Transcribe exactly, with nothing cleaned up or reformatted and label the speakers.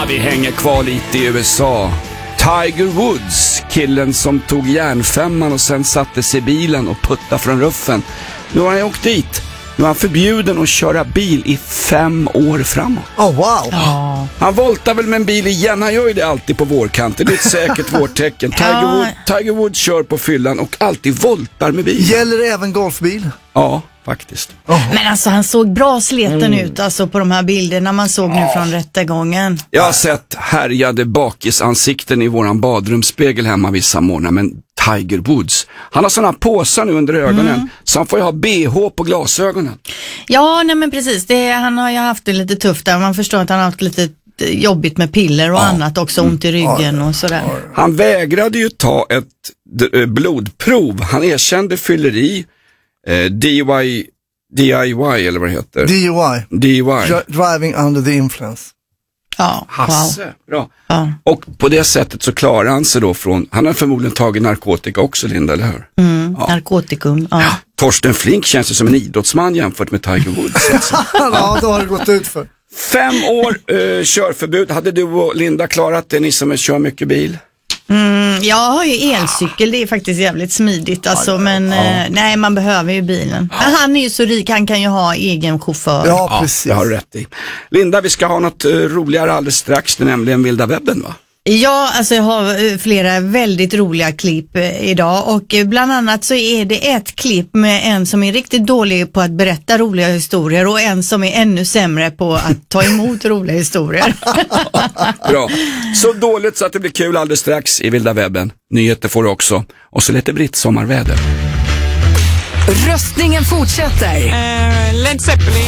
Speaker 1: Ah, vi hänger kvar lite i U S A. Tiger Woods, killen som tog järnfemman och sen satte sig i bilen och puttade från ruffen. Nu har han åkt dit. Nu är han förbjuden att köra bil i fem år framåt.
Speaker 2: Oh, wow.
Speaker 3: Ja.
Speaker 1: Han voltar väl med en bil igen. Han gör ju det alltid på vårkanten. Det är ett säkert vårtecken. Tiger,
Speaker 3: Ja.
Speaker 1: Wood, Tiger Woods kör på fyllan och alltid voltar med bilen.
Speaker 2: Gäller det även golfbil?
Speaker 1: Ja, faktiskt.
Speaker 3: Men alltså han såg bra sleten ut alltså på de här bilderna man såg nu från rättegången.
Speaker 1: Jag har sett härjade bakisansikten i våran badrumsspegel hemma vissa morgnar, men Tiger Woods, han har sådana påsar nu under ögonen mm. så han får ju ha B H på glasögonen.
Speaker 3: Ja, nej men precis. Det, han har ju haft det lite tufft där. Man förstår att han har haft lite jobbigt med piller och ja. annat också, ont i ryggen och sådär.
Speaker 1: Han vägrade ju ta ett d- blodprov. Han erkände fylleri, eh, D Y, D I Y eller vad det heter.
Speaker 2: D U I.
Speaker 1: D U I.
Speaker 2: Driving under the influence.
Speaker 3: Ja,
Speaker 1: Hasse,
Speaker 3: wow.
Speaker 1: bra.
Speaker 3: Ja.
Speaker 1: Och på det sättet så klarar han sig då från, han har förmodligen tagit narkotika också, Linda, eller hur?
Speaker 3: Mm, ja. Narkotikum, ja.
Speaker 1: ja. Torsten Flink känns ju som en idrottsman jämfört med Tiger Woods. Alltså.
Speaker 2: Ja, då har det gått ut för.
Speaker 1: Fem år eh, körförbud. Hade du och Linda klarat det, ni som kör mycket bil?
Speaker 3: Mm, jag har ju elcykel, det är faktiskt jävligt smidigt alltså, ja, men ja. Eh, nej, man behöver ju bilen. Ja. Han är ju så rik, han kan ju ha egen chaufför.
Speaker 2: Ja, precis.
Speaker 1: Jag har rätt i. Linda, vi ska ha något uh, roligare alldeles strax, det är nämligen vilda webben, va?
Speaker 3: Ja, alltså jag har flera väldigt roliga klipp idag och bland annat så är det ett klipp med en som är riktigt dålig på att berätta roliga historier och en som är ännu sämre på att ta emot roliga historier.
Speaker 1: Bra. Så dåligt så att det blir kul alldeles strax i vilda webben. Nyheter får du också. Och så lite britt sommarväder.
Speaker 4: Röstningen fortsätter.
Speaker 5: Uh, Led Zeppelin.